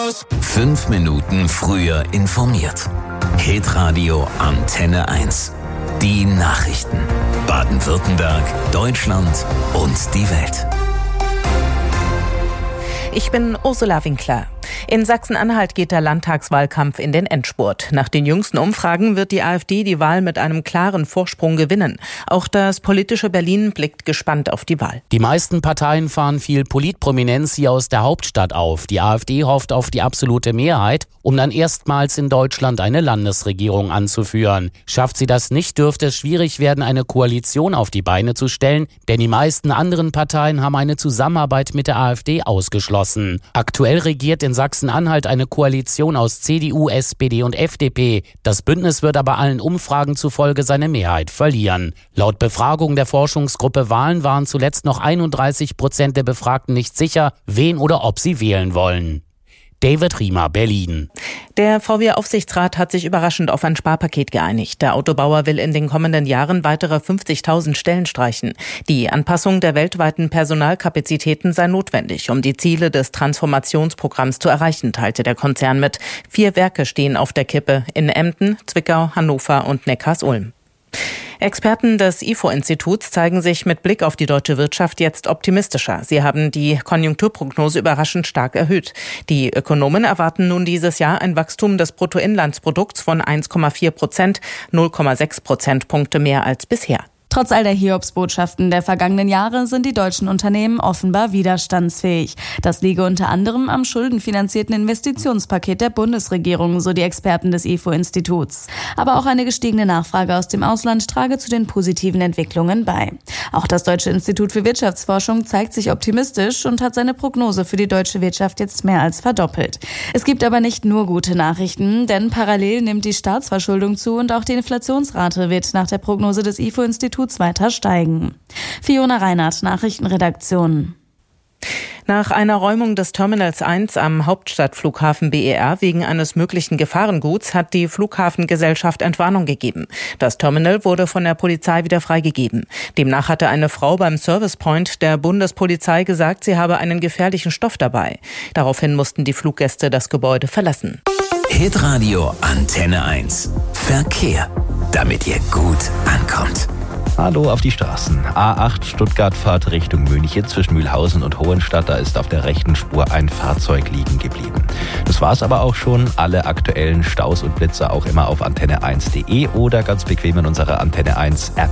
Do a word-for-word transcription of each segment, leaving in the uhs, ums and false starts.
Chaos. Fünf Minuten früher informiert. Hitradio Antenne eins. Die Nachrichten. Baden-Württemberg, Deutschland und die Welt. Ich bin Ursula Winkler. In Sachsen-Anhalt geht der Landtagswahlkampf in den Endspurt. Nach den jüngsten Umfragen wird die AfD die Wahl mit einem klaren Vorsprung gewinnen. Auch das politische Berlin blickt gespannt auf die Wahl. Die meisten Parteien fahren viel Politprominenz hier aus der Hauptstadt auf. Die AfD hofft auf die absolute Mehrheit, um dann erstmals in Deutschland eine Landesregierung anzuführen. Schafft sie das nicht, dürfte es schwierig werden, eine Koalition auf die Beine zu stellen, denn die meisten anderen Parteien haben eine Zusammenarbeit mit der AfD ausgeschlossen. Aktuell regiert in Sachsen-Anhalt eine Koalition aus C D U, S P D und F D P. Das Bündnis wird aber allen Umfragen zufolge seine Mehrheit verlieren. Laut Befragung der Forschungsgruppe Wahlen waren zuletzt noch einunddreißig Prozent der Befragten nicht sicher, wen oder ob sie wählen wollen. David Riemer, Berlin. Der V W-Aufsichtsrat hat sich überraschend auf ein Sparpaket geeinigt. Der Autobauer will in den kommenden Jahren weitere fünfzigtausend Stellen streichen. Die Anpassung der weltweiten Personalkapazitäten sei notwendig, um die Ziele des Transformationsprogramms zu erreichen, teilte der Konzern mit. Vier Werke stehen auf der Kippe in Emden, Zwickau, Hannover und Neckarsulm. Experten des I F O-Instituts zeigen sich mit Blick auf die deutsche Wirtschaft jetzt optimistischer. Sie haben die Konjunkturprognose überraschend stark erhöht. Die Ökonomen erwarten nun dieses Jahr ein Wachstum des Bruttoinlandsprodukts von eins Komma vier Prozent, null Komma sechs Prozentpunkte mehr als bisher. Trotz all der Hiobsbotschaften der vergangenen Jahre sind die deutschen Unternehmen offenbar widerstandsfähig. Das liege unter anderem am schuldenfinanzierten Investitionspaket der Bundesregierung, so die Experten des I F O-Instituts. Aber auch eine gestiegene Nachfrage aus dem Ausland trage zu den positiven Entwicklungen bei. Auch das Deutsche Institut für Wirtschaftsforschung zeigt sich optimistisch und hat seine Prognose für die deutsche Wirtschaft jetzt mehr als verdoppelt. Es gibt aber nicht nur gute Nachrichten, denn parallel nimmt die Staatsverschuldung zu und auch die Inflationsrate wird nach der Prognose des I F O-Instituts weiter steigen. Fiona Reinhardt, Nachrichtenredaktion. Nach einer Räumung des Terminals eins am Hauptstadtflughafen B E R wegen eines möglichen Gefahrenguts hat die Flughafengesellschaft Entwarnung gegeben. Das Terminal wurde von der Polizei wieder freigegeben. Demnach hatte eine Frau beim Service Point der Bundespolizei gesagt, sie habe einen gefährlichen Stoff dabei. Daraufhin mussten die Fluggäste das Gebäude verlassen. Hitradio Antenne eins. Verkehr, damit ihr gut ankommt. Hallo auf die Straßen. A acht Stuttgart-Fahrt Richtung München zwischen Mühlhausen und Hohenstadt. Da ist auf der rechten Spur ein Fahrzeug liegen geblieben. Das war's aber auch schon. Alle aktuellen Staus und Blitzer auch immer auf antenne eins punkt de oder ganz bequem in unserer Antenne eins App.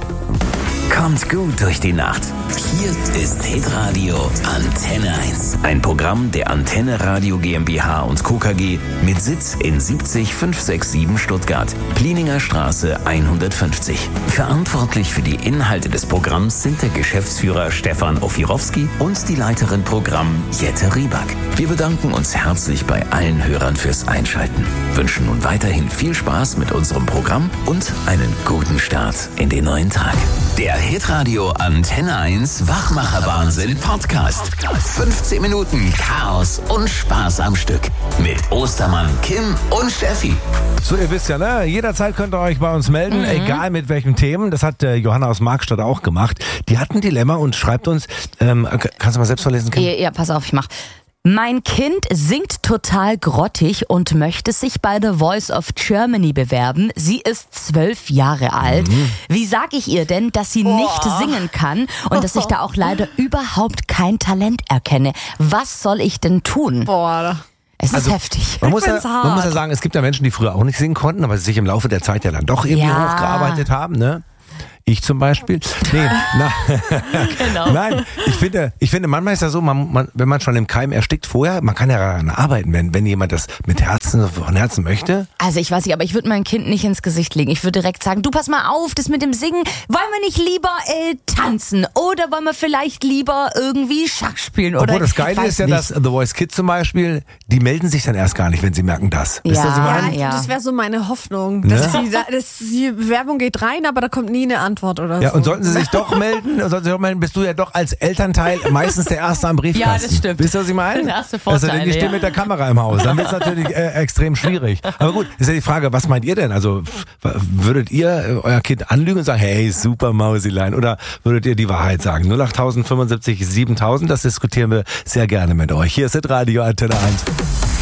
Kommt gut durch die Nacht. Hier ist Hitradio Antenne eins. Ein Programm der Antenne Radio GmbH und Co. K G mit Sitz in siebzig fünf sechs sieben Stuttgart, Plininger Straße hundertfünfzig. Verantwortlich für die Inhalte des Programms sind der Geschäftsführer Stefan Ofirowski und die Leiterin Programm Jette Rieback. Wir bedanken uns herzlich bei allen Hörern fürs Einschalten, wünschen nun weiterhin viel Spaß mit unserem Programm und einen guten Start in den neuen Tag. Der Hitradio Antenne eins Wachmacher-Wahnsinn Podcast. fünfzehn Minuten Chaos und Spaß am Stück. Mit Ostermann, Kim und Steffi. So, ihr wisst ja, ne? Jederzeit könnt ihr euch bei uns melden, mhm. egal mit welchen Themen. Das hat äh, Johanna aus Markstadt auch gemacht. Die hat ein Dilemma und schreibt uns, ähm, kannst du mal selbst vorlesen, Kim? Ja, ja, pass auf, ich mach. Mein Kind singt total grottig und möchte sich bei The Voice of Germany bewerben. Sie ist zwölf Jahre alt. Mhm. Wie sag ich ihr denn, dass sie oh. nicht singen kann und dass ich da auch leider überhaupt kein Talent erkenne? Was soll ich denn tun? Boah. Es ist also, heftig. Man muss, ja, man muss ja sagen, es gibt ja Menschen, die früher auch nicht singen konnten, aber sich im Laufe der Zeit ja dann doch irgendwie ja. hochgearbeitet haben, ne? Ich zum Beispiel. Nee, na, genau. Nein, ich finde, ich finde, manchmal ist ja so, man, man, wenn man schon im Keim erstickt vorher, man kann ja daran arbeiten, wenn, wenn jemand das mit Herzen, von Herzen möchte. Also ich weiß nicht, aber ich würde mein Kind nicht ins Gesicht legen. Ich würde direkt sagen, du pass mal auf, das mit dem Singen, wollen wir nicht lieber äh, tanzen oder wollen wir vielleicht lieber irgendwie Schach spielen? Oder Obwohl das Geile ist ja, nicht. dass The Voice Kids zum Beispiel, die melden sich dann erst gar nicht, wenn sie merken das. Ja, Wisst ihr, was ich meine? ja. Das wäre so meine Hoffnung, dass, ne? die, dass die Bewerbung geht rein, aber da kommt nie eine Antwort. Oder ja, so. Und sollten sie sich doch melden, sollten sie doch melden, bist du ja doch als Elternteil meistens der Erste am Briefkasten. Ja, das stimmt. Wisst ihr, was ich meine? Der erste Vorteil, also, denn die stehen ja. mit der Kamera im Haus. Dann wird es natürlich äh, extrem schwierig. Aber gut, ist ja die Frage, was meint ihr denn? Also würdet ihr euer Kind anlügen und sagen, hey, super Mausilein? Oder würdet ihr die Wahrheit sagen? null acht fünfundsiebzig siebentausend, das diskutieren wir sehr gerne mit euch. Hier ist Radio Antenne eins.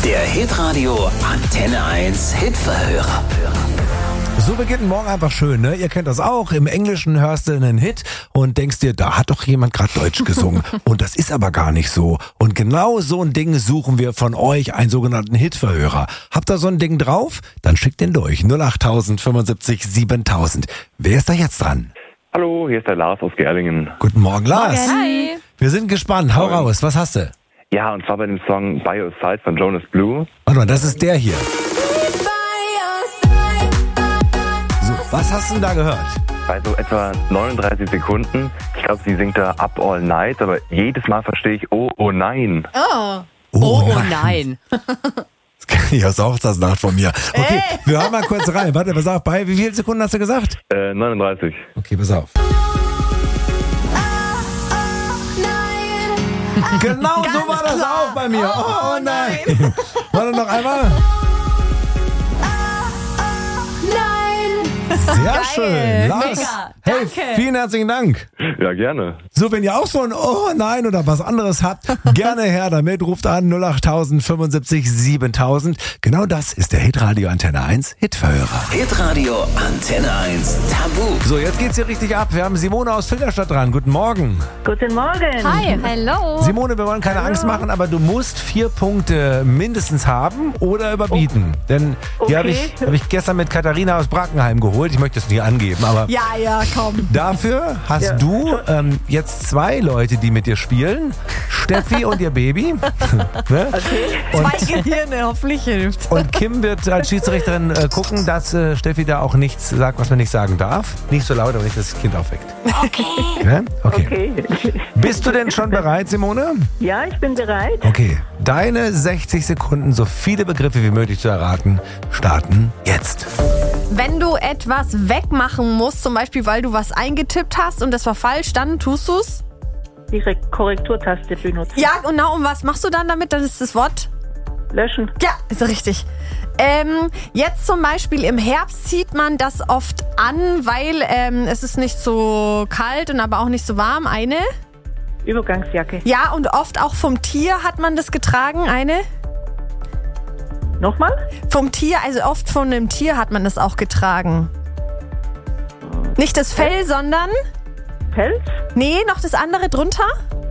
Der Hitradio Antenne eins Hitverhörer. So beginnt morgen einfach schön, ne? Ihr kennt das auch. Im Englischen hörst du einen Hit und denkst dir, da hat doch jemand gerade Deutsch gesungen. Und das ist aber gar nicht so. Und genau so ein Ding suchen wir von euch, einen sogenannten Hitverhörer. Habt ihr so ein Ding drauf? Dann schickt den durch. null acht tausend fünfundsiebzig siebentausend. Wer ist da jetzt dran? Hallo, hier ist der Lars aus Gerlingen. Guten Morgen, Lars. Hi. Wir sind gespannt. Hau raus. Was hast du? Ja, und zwar bei dem Song By Your Side von Jonas Blue. Warte mal, das ist der hier. So, was hast du denn da gehört? Bei so etwa neununddreißig Sekunden. Ich glaube, sie singt da Up All Night, aber jedes Mal verstehe ich, oh, oh nein. Oh. Oh, oh nein. Das kann ich aus Hochzeitsnacht von mir. Okay, äh. wir hören mal kurz rein. Warte, pass auf, bei wie vielen Sekunden hast du gesagt? Äh, neununddreißig. Okay, pass auf. Genau so war das auch bei mir. Oh, oh nein. Warte noch einmal. Sehr Geil. schön. Lars, Mega. hey, Danke. vielen herzlichen Dank. Ja, gerne. So, wenn ihr auch so ein Oh nein oder was anderes habt, gerne her damit. Ruft an null acht tausend fünfundsiebzig siebentausend. Genau das ist der Hitradio Antenne eins Hitverhörer. Hitradio Antenne eins Tabu. So, jetzt geht's hier richtig ab. Wir haben Simone aus Filderstadt dran. Guten Morgen. Guten Morgen. Hi. Hello. Simone, wir wollen keine Hallo. Angst machen, aber du musst vier Punkte mindestens haben oder überbieten. Oh. Denn die Okay. habe ich, hab ich gestern mit Katharina aus Brackenheim geholt. Ich möchte es nicht angeben, aber Ja, ja, komm. dafür hast Ja. du ähm, jetzt zwei Leute, die mit dir spielen. Steffi und ihr Baby. Ne? Zwei Und, Gehirne, hoffentlich hilft's. und Kim wird als Schiedsrichterin äh, gucken, dass äh, Steffi da auch nichts sagt, was man nicht sagen darf. Nicht so laut, aber nicht, dass das Kind aufweckt. Okay. Ne? Okay. Okay. Bist du denn schon bereit, Simone? Ja, ich bin bereit. Okay, deine sechzig Sekunden, so viele Begriffe wie möglich zu erraten, starten jetzt. Wenn du etwas wegmachen musst, zum Beispiel, weil du was eingetippt hast und das war falsch, dann tust du's? Die Re- Korrekturtaste benutzen. Ja, genau. Und was machst du dann damit? Das ist das Wort? Löschen. Ja, ist richtig. Ähm, jetzt zum Beispiel im Herbst zieht man das oft an, weil ähm, es ist nicht so kalt und aber auch nicht so warm. Eine? Übergangsjacke. Ja, und oft auch vom Tier hat man das getragen. Eine? Nochmal? Vom Tier, also oft von einem Tier hat man das auch getragen. Nicht das Fell, sondern... Pelz? Nee, noch das andere drunter?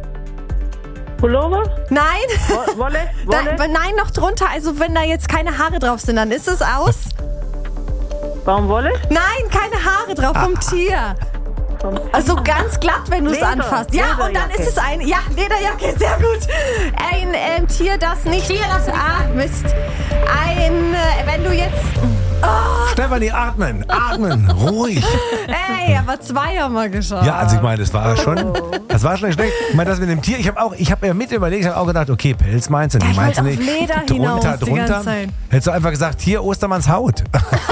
Pullover? Nein. Wo- Wolle? Da, Wolle? nein, noch drunter. Also wenn da jetzt keine Haare drauf sind, dann ist es aus. Baumwolle? Nein, keine Haare drauf vom Tier. Vom- Also ganz glatt, wenn du es Leder, anfasst. Ja, und dann Lederjacke. ist es ein... Ja, Lederjacke, sehr gut. Ein ähm, Tier, das nicht... Tier, das Ah, Mist. Ein... Äh, wenn du jetzt... Stefanie, atmen, atmen, ruhig. Ey, aber zwei haben wir geschafft. Ja, also ich meine, das war schon, das war schon nicht schlecht. Ich meine, das mit dem Tier, ich habe auch, ich habe ja mit überlegt, ich habe auch gedacht, okay, Pelz meinst du nicht, ich meinst du wollte nicht. auf Leder drunter, hinaus die drunter. ganze Zeit. Hättest du einfach gesagt, hier Ostermanns Haut.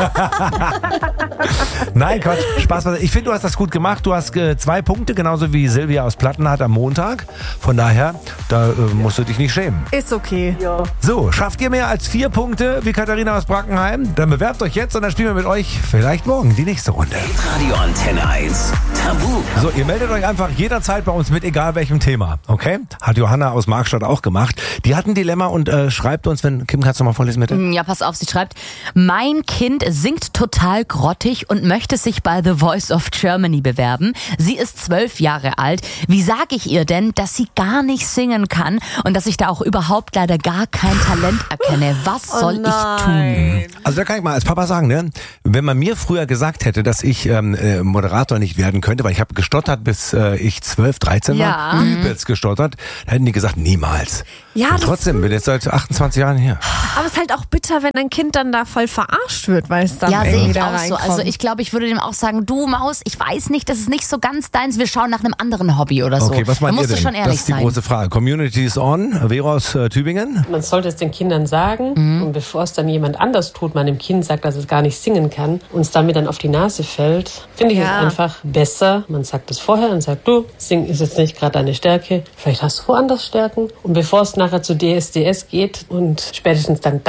Nein, Quatsch, Spaß beiseite. Ich finde, du hast das gut gemacht. Du hast äh, zwei Punkte, genauso wie Silvia aus Platten hat am Montag. Von daher, da äh, musst du dich nicht schämen. Ist okay. Ja. So, schafft ihr mehr als vier Punkte wie Katharina aus Brackenheim? Dann bewerbt euch jetzt und dann spielen wir mit euch vielleicht morgen die nächste Runde. Hitradio Antenne eins Tabu. So, ihr meldet euch einfach jederzeit bei uns mit, egal welchem Thema, okay? Hat Johanna aus Markstadt auch gemacht. Die hat ein Dilemma und äh, schreibt uns, wenn, Kim, kannst du mal vorlesen, bitte? Ja, pass auf, sie schreibt, mein Kind singt total grottig und möchte sich bei The Voice of Germany bewerben. Sie ist zwölf Jahre alt. Wie sage ich ihr denn, dass sie gar nicht singen kann und dass ich da auch überhaupt leider gar kein Talent erkenne? Was soll ich tun? Also da kann ich mal als Papa sagen, ne, wenn man mir früher gesagt hätte, dass ich ähm, äh, Moderator nicht werden könnte, weil ich habe gestottert, bis äh, ich zwölf, dreizehn Ja. war, übelst gestottert, dann hätten die gesagt, niemals. Ja, und das- trotzdem, bin jetzt seit achtundzwanzig Jahren hier. Aber es ist halt auch bitter, wenn ein Kind dann da voll verarscht wird, weil es dann Ja, sehe irgendwie ich da auch so. reinkommt. Also ich glaube, ich würde dem auch sagen, du Maus, ich weiß nicht, das ist nicht so ganz deins, wir schauen nach einem anderen Hobby oder so. Okay, was da meint ihr musst denn? du schon Das ehrlich ist die sein. große Frage. Community is on. Vero aus äh, Tübingen. Man sollte es den Kindern sagen und bevor es dann jemand anders tut, man dem Kind sagt, dass es gar nicht singen kann und es damit dann auf die Nase fällt, finde ich Ja. es einfach besser. Man sagt es vorher und sagt, du, singen ist jetzt nicht gerade deine Stärke, vielleicht hast du woanders Stärken. Und bevor es nachher zu D S D S geht und spätestens dann da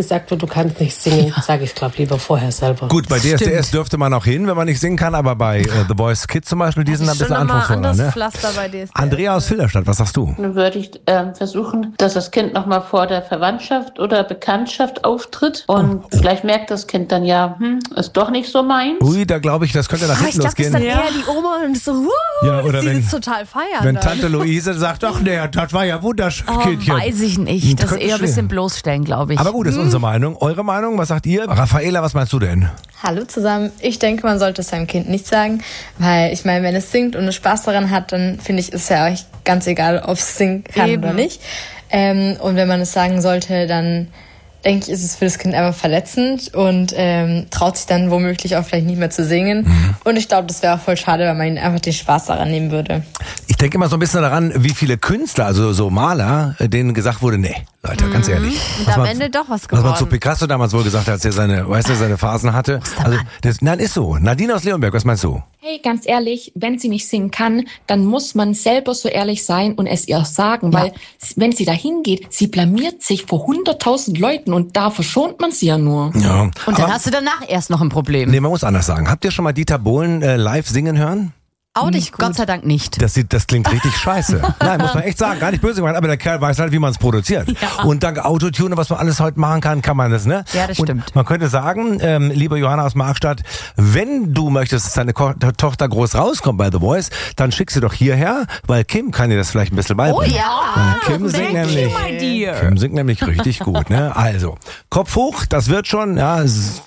gesagt wird, du kannst nicht singen, ja. sage ich, glaube lieber vorher selber. Gut, bei D S D S dürfte man auch hin, wenn man nicht singen kann, aber bei äh, The Voice Kids zum Beispiel, die sind ein bisschen anspruchsvoller. Ne? Pflaster bei D S D S. Andrea aus Filderstadt, was sagst du? Dann würde ich äh, versuchen, dass das Kind nochmal vor der Verwandtschaft oder Bekanntschaft auftritt und oh. vielleicht merkt das Kind dann ja, hm, ist doch nicht so meins. Ui, da glaube ich, das könnte nach hinten losgehen. Ich glaube, das ist dann eher die Oma und so, wuh, ja, oder die wenn, ist total feiern. Wenn dann. Tante Luise sagt, ach nee, das war ja wunderschön, oh, Kindchen. Weiß ich nicht, das ist eher ein bisschen bloßstellen, glaube ich. Aber gut, das ist unsere Meinung. Eure Meinung, was sagt ihr? Raffaela, was meinst du denn? Hallo zusammen. Ich denke, man sollte es seinem Kind nicht sagen, weil ich meine, wenn es singt und es Spaß daran hat, dann finde ich, ist ja euch ganz egal, ob es singen kann Eben. oder nicht. Ähm, und wenn man es sagen sollte, dann denke ich, ist es für das Kind einfach verletzend und ähm, traut sich dann womöglich auch vielleicht nicht mehr zu singen. Mhm. Und ich glaube, das wäre auch voll schade, wenn man ihn einfach den Spaß daran nehmen würde. Ich denke immer so ein bisschen daran, wie viele Künstler, also so Maler, denen gesagt wurde, nee, Leute, ganz ehrlich. Und am Ende doch was geworden. Was man zu Picasso damals wohl gesagt hat, als er seine, weißt du, seine Phasen hatte. Also, das, nein, ist so. Nadine aus Leonberg, was meinst du? Hey, ganz ehrlich, wenn sie nicht singen kann, dann muss man selber so ehrlich sein und es ihr sagen, ja. weil wenn sie da hingeht, sie blamiert sich vor hunderttausend Leuten und da verschont man sie ja nur. Ja. Und dann Aber, hast du danach erst noch ein Problem. Nee, man muss anders sagen. Habt ihr schon mal Dieter Bohlen äh, live singen hören? Auch nicht gut. Gott sei Dank nicht. Das, sieht, das klingt richtig scheiße. Nein, muss man echt sagen, gar nicht böse gemeint, aber der Kerl weiß halt, wie man es produziert. Ja. Und dank Autotune, was man alles heute machen kann, kann man das, ne? Ja, das und stimmt. Man könnte sagen, ähm, liebe Johanna aus Markstadt, wenn du möchtest, dass deine Ko- Tochter groß rauskommt bei The Voice, dann schick sie doch hierher, weil Kim kann dir das vielleicht ein bisschen beibringen. Oh ja! Weil Kim singt nämlich, Kim singt nämlich richtig gut, ne? Also, Kopf hoch, das wird schon, ja,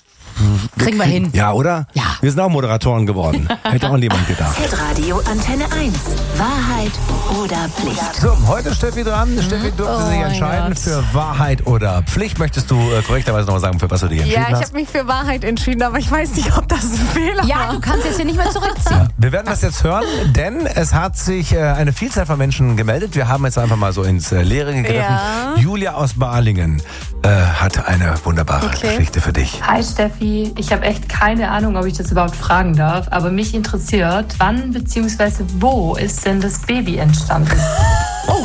kriegen wir hin. Ja, oder? Ja. Wir sind auch Moderatoren geworden. Hätte auch niemand gedacht. Radio Antenne eins. Wahrheit oder Pflicht? So, heute Steffi dran. Mhm. Steffi durfte oh sich entscheiden Gott. für Wahrheit oder Pflicht. Möchtest du äh, korrekterweise noch mal sagen, für was du dich entschieden hast? Ja, ich habe mich für Wahrheit entschieden, aber ich weiß nicht, ob das ein Fehler ja, war. Ja, du kannst jetzt hier nicht mehr zurückziehen. Ja. Wir werden das jetzt hören, denn es hat sich äh, eine Vielzahl von Menschen gemeldet. Wir haben jetzt einfach mal so ins äh, Leere gegriffen. Ja. Julia aus Balingen äh, hat eine wunderbare okay. Geschichte für dich. Hi Steffi. Ich habe echt keine Ahnung, ob ich das überhaupt fragen darf, aber mich interessiert, wann bzw. wo ist denn das Baby entstanden? Oh.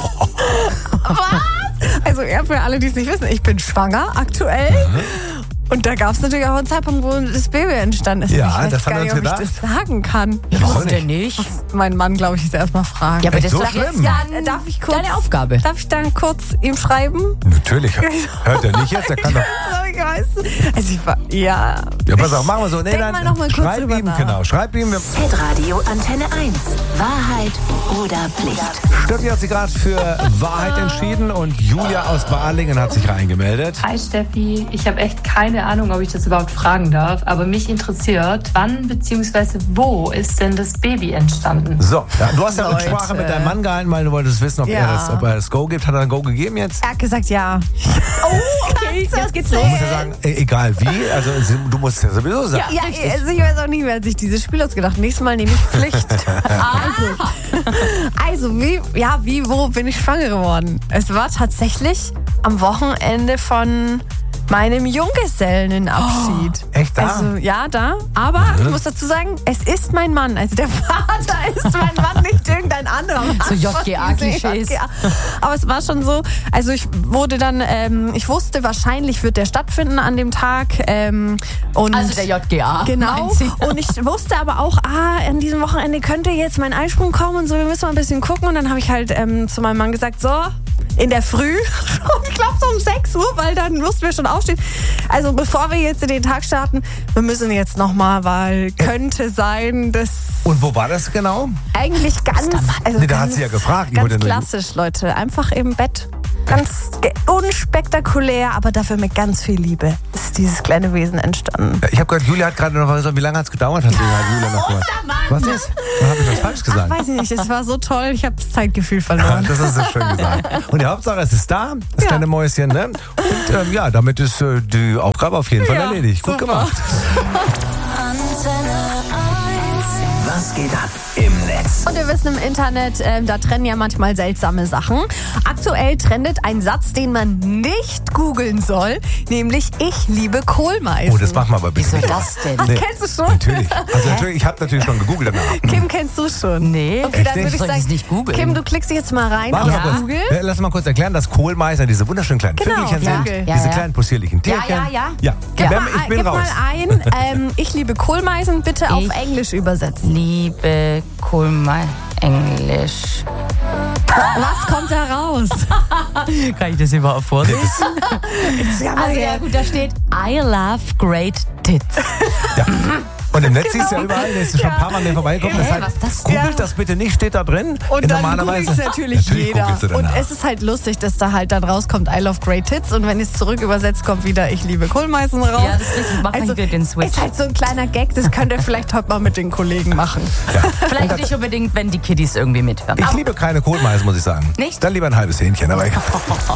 Was? Also ja, für alle, die es nicht wissen, ich bin schwanger aktuell. Mhm. Und da gab es natürlich auch einen Zeitpunkt, wo das Baby entstanden ist. Ja, ich weiß das gar haben wir nicht, uns ob gedacht. ich das sagen kann. Ja, warum denn nicht? Mein Mann, glaube ich, ist erstmal fragen. Ja, aber Echt das so ist schlimm? Ja, darf ich kurz, deine Aufgabe. Darf ich dann kurz ihm schreiben? Natürlich. Hört er nicht jetzt? Der kann doch... Ich weiß. Also ich war, ja. Ja, pass auf, machen wir so. Nee, Denk dann, mal noch mal kurz schreib drüber ihm, nach. genau. Schreib ihm. Radio Antenne eins. Wahrheit oder Pflicht? Steffi hat sich gerade für Wahrheit entschieden und Julia aus Balingen hat sich reingemeldet. Hi Steffi, ich habe echt keine Ahnung, ob ich das überhaupt fragen darf, aber mich interessiert, wann bzw. wo ist denn das Baby entstanden? So, ja, du hast ja Rücksprache mit deinem Mann gehalten, weil du wolltest wissen, ob, Ja. er das, ob er das Go gibt. Hat er ein Go gegeben jetzt? Er hat gesagt ja. Oh, okay, jetzt geht's los. Du musst ja sagen, e- egal wie, also du musst ja sowieso sagen. Ja, also ich weiß auch nicht, wer hat sich dieses Spiel ausgedacht. Nächstes Mal nehme ich Pflicht. also, also wie, ja, wie, wo bin ich schwanger geworden? Es war tatsächlich am Wochenende von meinem Junggesellenabschied. Oh, echt da? Also, ja, da. Aber mhm. ich muss dazu sagen, es ist mein Mann. Also der Vater ist mein Mann, nicht irgendein anderer Mann. So J G A-Klischees. Aber es war schon so, also ich wurde dann, ähm, ich wusste, wahrscheinlich wird der stattfinden an dem Tag. Ähm, und also der J G A. Genau. Und ich wusste aber auch, ah, an diesem Wochenende könnte jetzt mein Eisprung kommen und so, wir müssen mal ein bisschen gucken. Und dann habe ich halt ähm, zu meinem Mann gesagt, so, in der Früh, ich glaube so um sechs Uhr, weil dann mussten wir schon aufstehen. Also bevor wir jetzt in den Tag starten, wir müssen jetzt nochmal, weil könnte sein, dass... Und wo war das genau? Eigentlich ganz... Also nee, da ganz, hat sie ja gefragt. Ganz klassisch, Leute. Einfach im Bett. Ganz unspektakulär, aber dafür mit ganz viel Liebe ist dieses kleine Wesen entstanden. Ich habe gehört, Julia hat gerade noch gesagt, wie lange hat es gedauert? Hat Julia noch gehört. Was ist? Habe ich was falsch gesagt? Ach, weiß ich nicht, es war so toll, ich habe das Zeitgefühl verloren. Das hast du schön gesagt. Und die Hauptsache, es ist da, das ja. kleine Mäuschen. Ne? Und ähm, ja, damit ist äh, die Aufgabe auf jeden Fall ja, erledigt. Gut super. gemacht. Antenne eins. Was geht ab im Netz? Und wir wissen im Internet, äh, da trennen ja manchmal seltsame Sachen. Aktuell trendet ein Satz, den man nicht googeln soll, nämlich ich liebe Kohlmeisen. Oh, das machen wir aber bitte Wieso nicht. das denn? Ach, Nee. kennst du schon? Natürlich. Also natürlich, ich habe natürlich schon gegoogelt danach. Kim, kennst du schon? Nee. Okay, Echt dann nicht? würde ich Soll ich sagen, es nicht googeln? Kim, du klickst dich jetzt mal rein Warte auf mal kurz. Google. Ja, lass mal kurz erklären, dass Kohlmeiser diese wunderschönen kleinen Genau, Vögelchen ja. sind. Ja, diese ja. kleinen possierlichen Ja, Tierchen. ja, ja. Ja, Gib, Bam, mal, ich ein- bin gib raus. mal ein, ähm, ich liebe Kohlmeisen, bitte auf Ich- Englisch übersetzen. Liebe Kohlmeisen. Englisch. Was kommt da raus? Kann ich das überhaupt vorlesen? Ja, Also ja gut, da steht I love great tits. Ja. Und im Netz Genau. ist ja überall, da ist schon ein paar Mal mehr vorbeigekommen. Das Hä, heißt, was ist das? googelt Ja. das bitte nicht, steht da drin. Und dann Normalerweise googelt es natürlich, jeder. googelst du Und danach. es ist halt lustig, dass da halt dann rauskommt I love great tits und wenn ich es zurück übersetzt, kommt wieder ich liebe Kohlmeisen raus. Ja, das ist richtig. Mach Also, also, den Switch. ist halt so ein kleiner Gag, das könnt ihr vielleicht heute mal mit den Kollegen machen. Vielleicht nicht unbedingt, wenn die Kiddies irgendwie mithören. Ich liebe keine Kohlmeisen, muss ich sagen. Nicht? Dann lieber ein halbes Hähnchen. Aber egal.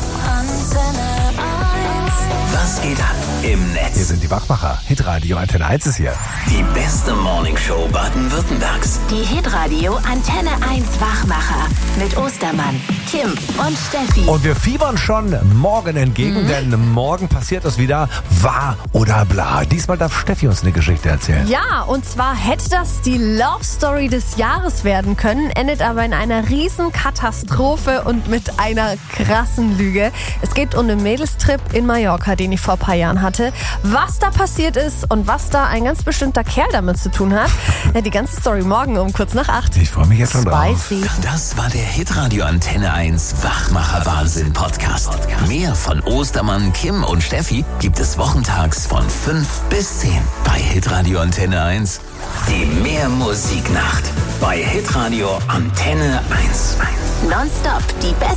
Was geht ab im Hier Netz? sind die Wachmacher. Hitradio Antenne eins ist hier. Die beste Morningshow Baden-Württembergs. Die Hitradio Antenne eins Wachmacher mit Ostermann, Kim und Steffi. Und wir fiebern schon morgen entgegen, Mhm. denn morgen passiert es wieder wahr oder bla. Diesmal darf Steffi uns eine Geschichte erzählen. Ja, und zwar hätte das die Love Story des Jahres werden können, endet aber in einer riesen Katastrophe und mit einer krassen Lüge. Es geht um einen Mädelstrip in Mallorca, den ich vor ein paar Jahren hatte. Was da passiert ist und was da ein ganz bestimmter Kerl damit zu tun hat, ja, die ganze Story morgen um kurz nach acht. Ich freue mich jetzt schon drauf. Spicy. Das war der Hitradio Antenne eins Wachmacher Wahnsinn Podcast. Mehr von Ostermann, Kim und Steffi gibt es wochentags von fünf bis zehn bei Hitradio Antenne eins. Die Mehrmusiknacht bei Hitradio Antenne eins. Nonstop die besten